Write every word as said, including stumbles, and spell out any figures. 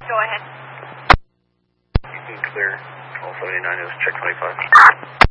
Go ahead. You can clear twelve seventy-nine is check twenty-five.